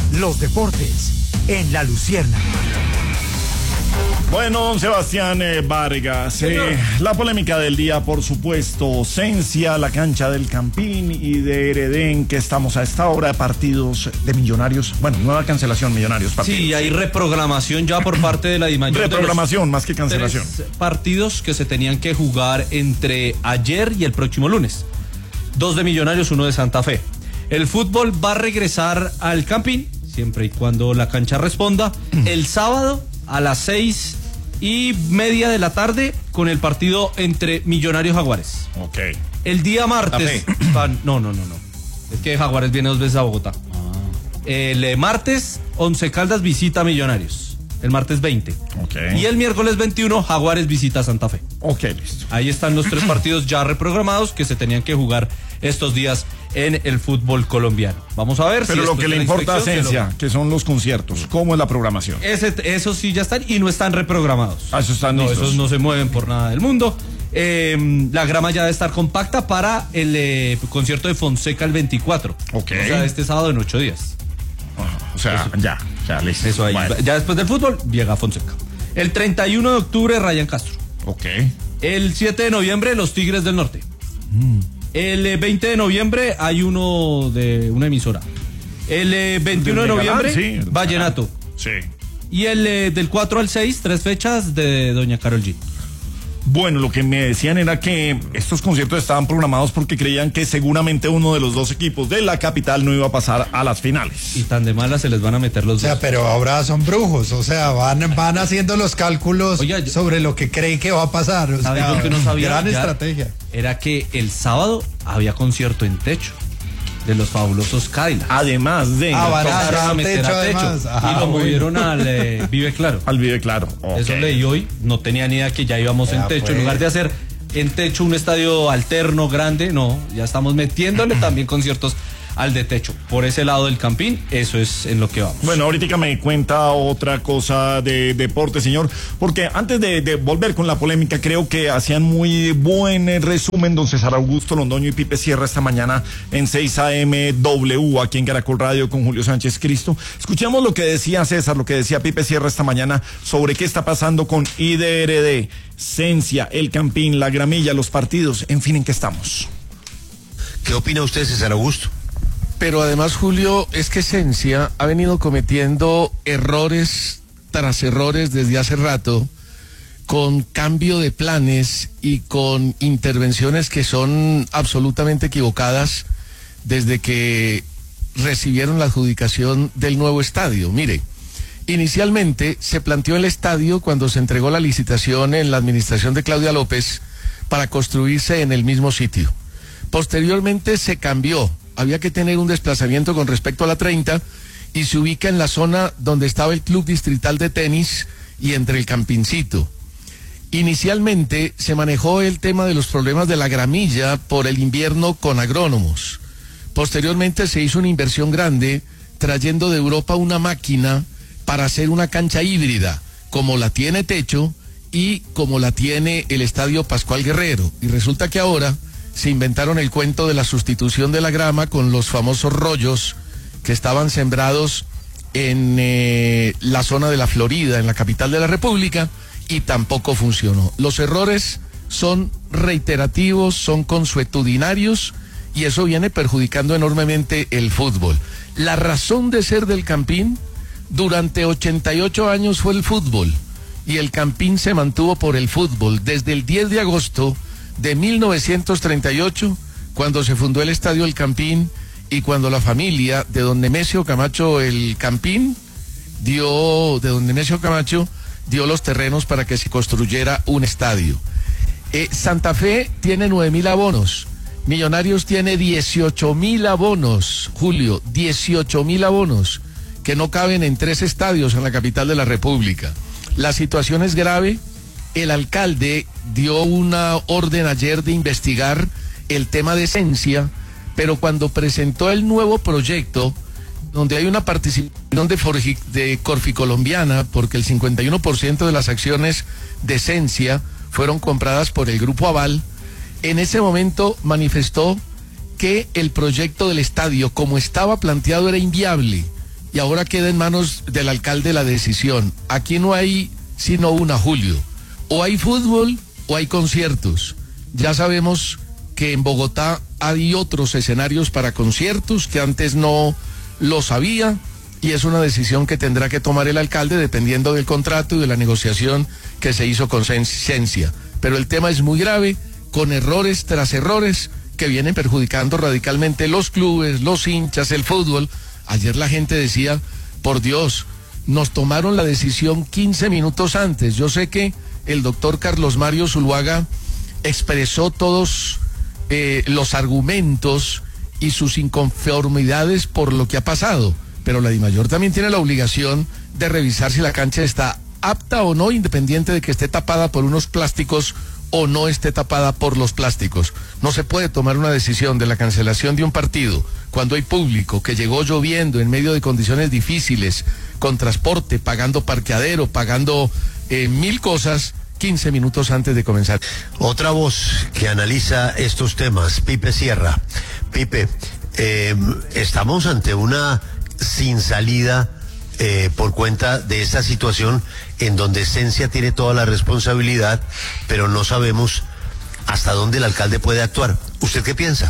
Los deportes en La Luciérnaga. Bueno, don Sebastián Vargas, la polémica del día, por supuesto, Sensia, la cancha del Campín y de Heredén, que estamos a esta hora de partidos de Millonarios, bueno, nueva cancelación, Millonarios partidos. Sí, hay reprogramación ya por parte de la DIMAYOR. Reprogramación, más que cancelación. 3 partidos que se tenían que jugar entre ayer y el próximo lunes. 2 de Millonarios, 1 de Santa Fe. El fútbol va a regresar al Campín, siempre y cuando la cancha responda, el sábado a las 6:30 de la tarde con el partido entre Millonarios Jaguares. Ok. El día martes. No. Es que Jaguares viene 2 veces a Bogotá. El martes, Once Caldas visita a Millonarios. El martes 20. Ok. Y el miércoles 21, Jaguares visita a Santa Fe. Ok, listo. Ahí están los 3 partidos ya reprogramados que se tenían que jugar estos días en el fútbol colombiano. Vamos a ver. Pero si lo que le importa a Sensia, que son los conciertos, ¿cómo es la programación? Esos sí ya están y no están reprogramados. Esos están listos. Esos no se mueven por nada del mundo. La grama ya debe estar compacta para el concierto de Fonseca el 24. Ok. O sea, este sábado en 8 días. O sea, ya, listo. Eso ahí. Bueno. Ya después del fútbol, llega Fonseca. El 31 de octubre, Ryan Castro. Ok. El 7 de noviembre, los Tigres del Norte. El 20 de noviembre hay uno de una emisora. El 21 de noviembre, sí, Vallenato. Sí. Y el del 4 al 6, 3 fechas de doña Karol G. Bueno, lo que me decían era que estos conciertos estaban programados porque creían que seguramente uno de los 2 equipos de la capital no iba a pasar a las finales. Y tan de malas se les van a meter los dos. O sea, pero ahora son brujos, o sea, van haciendo los cálculos sobre lo que creen que va a pasar. O sea, lo que no sabía, gran estrategia. Era que el sábado había concierto en techo de los fabulosos Cadillacs. Además de van a meter a techo. Y lo movieron al Vive Claro. Al Vive Claro. Okay. Eso leí hoy. No tenía ni idea que ya íbamos en techo. En lugar de hacer en techo un estadio alterno grande, no, ya estamos metiéndole también conciertos al de techo. Por ese lado del Campín, eso es en lo que vamos. Bueno, ahorita me cuenta otra cosa de deporte, señor, porque antes de volver con la polémica, creo que hacían muy buen resumen don César Augusto Londoño y Pipe Sierra esta mañana en 6 AM W, aquí en Caracol Radio con Julio Sánchez Cristo. Escuchemos lo que decía César, lo que decía Pipe Sierra esta mañana sobre qué está pasando con IDRD, Sensia, el Campín, la Gramilla, los partidos, en fin, ¿en qué estamos? ¿Qué opina usted, César Augusto? Pero además, Julio, es que Sensia ha venido cometiendo errores tras errores desde hace rato, con cambio de planes y con intervenciones que son absolutamente equivocadas desde que recibieron la adjudicación del nuevo estadio. Mire, inicialmente se planteó el estadio cuando se entregó la licitación en la administración de Claudia López para construirse en el mismo sitio. Posteriormente se cambió. Había que tener un desplazamiento con respecto a la 30 y se ubica en la zona donde estaba el Club Distrital de Tenis y entre el Campincito. Inicialmente se manejó el tema de los problemas de la gramilla por el invierno con agrónomos. Posteriormente se hizo una inversión grande trayendo de Europa una máquina para hacer una cancha híbrida, como la tiene Techo y como la tiene el Estadio Pascual Guerrero. Y resulta que ahora se inventaron el cuento de la sustitución de la grama con los famosos rollos que estaban sembrados en la zona de la Florida, en la capital de la República, y tampoco funcionó. Los errores son reiterativos, son consuetudinarios, y eso viene perjudicando enormemente el fútbol. La razón de ser del Campín durante 88 años fue el fútbol, y el Campín se mantuvo por el fútbol desde el 10 de agosto de 1938, cuando se fundó el Estadio El Campín y cuando la familia de don Nemesio Camacho El Campín dio los terrenos para que se construyera un estadio. Santa Fe tiene 9.000 abonos, Millonarios tiene 18.000 abonos, Julio, 18.000 abonos, que no caben en 3 estadios en la capital de la República. La situación es grave. El alcalde dio una orden ayer de investigar el tema de Sensia, pero cuando presentó el nuevo proyecto, donde hay una participación de Corficolombiana, porque el 51% de las acciones de Sensia fueron compradas por el Grupo Aval, en ese momento manifestó que el proyecto del estadio, como estaba planteado, era inviable y ahora queda en manos del alcalde la decisión. Aquí no hay sino una, Julio. O hay fútbol o hay conciertos. Ya sabemos que en Bogotá hay otros escenarios para conciertos que antes no lo sabía, y es una decisión que tendrá que tomar el alcalde dependiendo del contrato y de la negociación que se hizo con Sensia. Pero el tema es muy grave, con errores tras errores que vienen perjudicando radicalmente los clubes, los hinchas, el fútbol. Ayer la gente decía, por Dios, nos tomaron la decisión 15 minutos antes. Yo sé que el doctor Carlos Mario Zuluaga expresó todos los argumentos y sus inconformidades por lo que ha pasado, pero la DIMAYOR también tiene la obligación de revisar si la cancha está apta o no, independiente de que esté tapada por unos plásticos o no esté tapada por los plásticos. No se puede tomar una decisión de la cancelación de un partido cuando hay público, que llegó lloviendo en medio de condiciones difíciles, con transporte, pagando parqueadero, pagando 1000 cosas, 15 minutos antes de comenzar. Otra voz que analiza estos temas, Pipe Sierra. Pipe, estamos ante una sin salida por cuenta de esta situación en donde Sensia tiene toda la responsabilidad, pero no sabemos hasta dónde el alcalde puede actuar. ¿Usted qué piensa?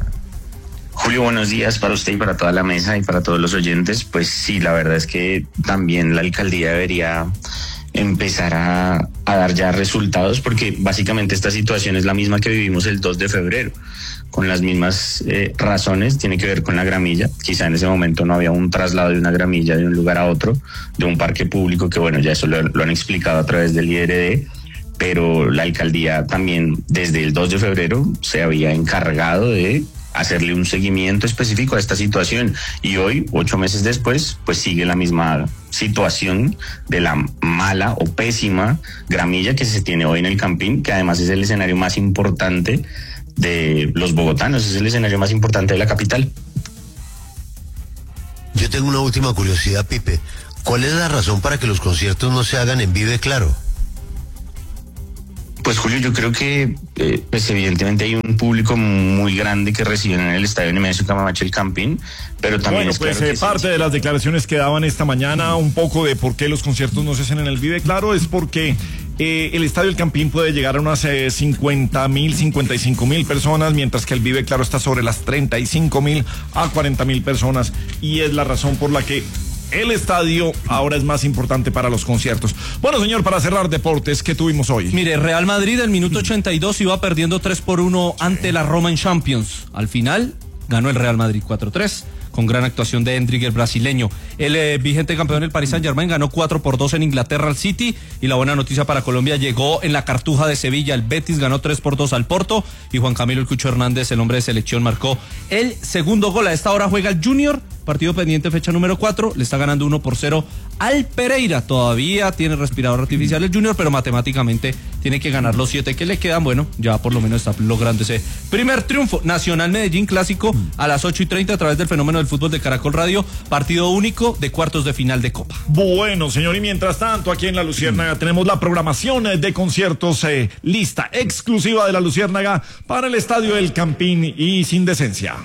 Julio, buenos días para usted y para toda la mesa y para todos los oyentes. Pues sí, la verdad es que también la alcaldía debería empezar a dar ya resultados, porque básicamente esta situación es la misma que vivimos el 2 de febrero, con las mismas razones. Tiene que ver con la gramilla. Quizá en ese momento no había un traslado de una gramilla de un lugar a otro, de un parque público, que bueno, ya eso lo han explicado a través del IRD, pero la alcaldía también desde el 2 de febrero se había encargado de hacerle un seguimiento específico a esta situación, y hoy, 8 meses después, pues sigue la misma situación de la mala o pésima gramilla que se tiene hoy en el Campín, que además es el escenario más importante de los bogotanos, es el escenario más importante de la capital. Yo tengo una última curiosidad, Pipe. ¿Cuál es la razón para que los conciertos no se hagan en Vive Claro? Pues Julio, yo creo que pues evidentemente hay un público muy grande que reciben en el estadio Nemesio Camacho el Campín, pero también bueno, es pues claro que parte de las declaraciones que daban esta mañana, un poco de por qué los conciertos no se hacen en el Vive Claro, es porque el estadio El Campín puede llegar a unas 50.000, 55.000 personas, mientras que el Vive Claro está sobre las 35.000 a 40.000 personas, y es la razón por la que el estadio ahora es más importante para los conciertos. Bueno, señor, para cerrar deportes, ¿qué tuvimos hoy? Mire, Real Madrid el minuto 82 iba perdiendo 3-1 ante la Roma en Champions. Al final ganó el Real Madrid 4-3. Con gran actuación de Endrick, el brasileño. El vigente campeón del Paris Saint-Germain ganó 4-2 en Inglaterra al City. Y la buena noticia para Colombia llegó en la Cartuja de Sevilla. El Betis ganó 3-2 al Porto. Y Juan Camilo El Cucho Hernández, el hombre de selección, marcó el segundo gol. A esta hora juega el Junior. Partido pendiente, fecha número 4. Le está ganando 1-0 al Pereira. Todavía tiene respirador artificial el Junior, pero matemáticamente tiene que ganar los 7 que le quedan. Bueno, ya por lo menos está logrando ese primer triunfo. Nacional Medellín clásico a las 8:30 a través del Fenómeno del Fútbol de Caracol Radio. Partido único de cuartos de final de Copa. Bueno, señor, y mientras tanto, aquí en La Luciérnaga tenemos la programación de conciertos lista, exclusiva de La Luciérnaga para el Estadio El Campín y sin decencia.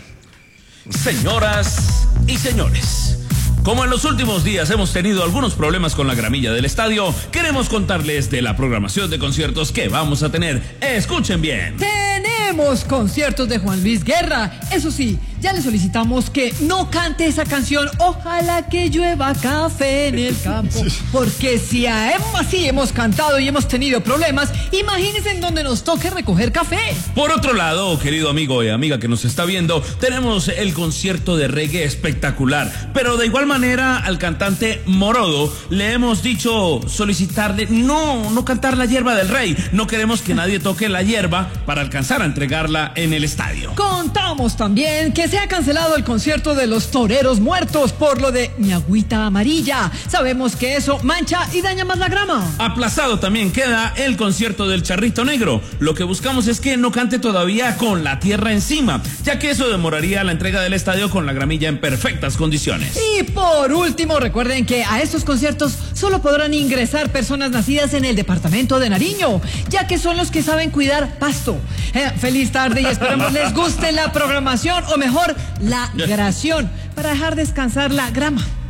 Señoras y señores, como en los últimos días hemos tenido algunos problemas con la gramilla del estadio, queremos contarles de la programación de conciertos que vamos a tener. Escuchen bien. Tenemos conciertos de Juan Luis Guerra. Eso sí, ya le solicitamos que no cante esa canción, Ojalá que llueva café en el campo. Porque si así hemos cantado y hemos tenido problemas, imagínense en donde nos toque recoger café. Por otro lado, querido amigo y amiga que nos está viendo, tenemos el concierto de reggae espectacular. Pero de igual manera, al cantante Morodo le hemos dicho solicitarle no cantar la hierba del rey. No queremos que nadie toque la hierba para alcanzar a entregarla en el estadio. Contamos también que se ha cancelado el concierto de los Toreros Muertos por lo de mi agüita amarilla. Sabemos que eso mancha y daña más la grama. Aplazado también queda el concierto del Charrito Negro. Lo que buscamos es que no cante todavía con la tierra encima, ya que eso demoraría la entrega del estadio con la gramilla en perfectas condiciones. Y por último, recuerden que a estos conciertos solo podrán ingresar personas nacidas en el departamento de Nariño, ya que son los que saben cuidar pasto. Feliz tarde y esperemos les guste la programación, o mejor, la grabación, para dejar descansar la grama.